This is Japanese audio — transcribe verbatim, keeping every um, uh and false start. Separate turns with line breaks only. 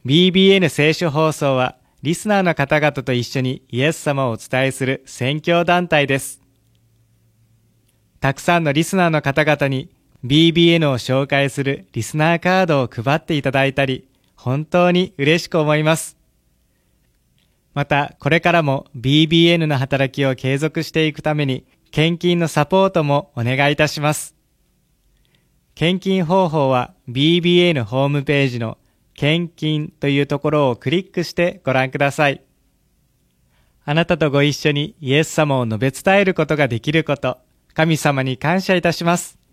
ビービーエヌ 聖書放送は、リスナーの方々と一緒にイエス様をお伝えする宣教団体です。たくさんのリスナーの方々に ビービーエヌ を紹介するリスナーカードを配っていただいたり、本当に嬉しく思います。また、これからも ビービーエヌ の働きを継続していくために、献金のサポートもお願いいたします。献金方法は ビービーエヌ ホームページの献金というところをクリックしてご覧ください。あなたとご一緒にイエス様を述べ伝えることができること、神様に感謝いたします。